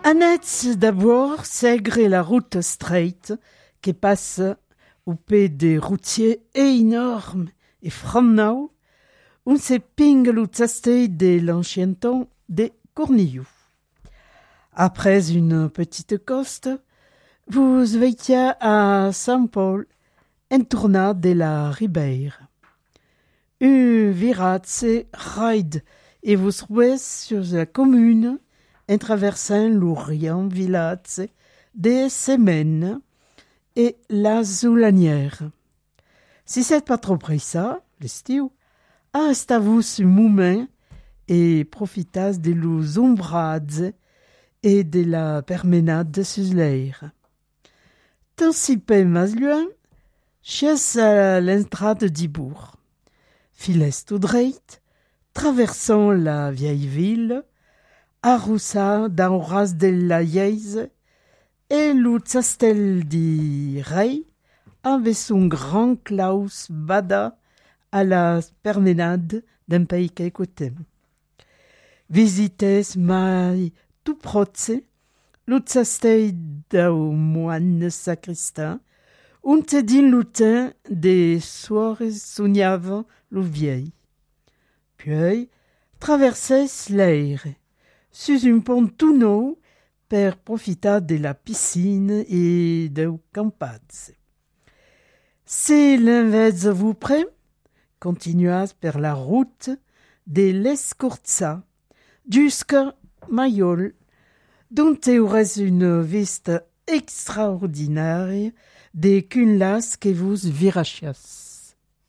Annette d'abord segre la route straight qui passe au pied des routiers énormes et frannau, on se pingue le tasté de l'ancien temps des Cornillou. Après une petite coste, vous veiez à Saint-Paul, en tournant de la Ribeire. Un virage ride et vous trouvez sur la commune en traversant l'Orient village des Semaines et la Zoulanière. Si c'est pas trop près ça, l'estiu, arrestez-vous ce moment et profitez de los ombrades et de la permenade sur l'air. Tant si peu más loin, chez à l'entrade d'Ibourg. Files tout droit, traversant la vieille ville, arrossa d'un ras de la Yeise, et le castel di Rei avait son grand Klaus bada à la permenade d'un pays qu'écoutait. Visites mai tout proche, le castel d'un moine sacristain, on te dit lutin des soirées sognave le vieil. Puis, traversait l'air, sur un pont tout nou, per profiter de la piscine et de campats. Si l'invez vous prêt, continuez per la route de l'Escorza jusqu'à Mayol, dont aurait une vista extraordinaire des cunlas que vous virachias.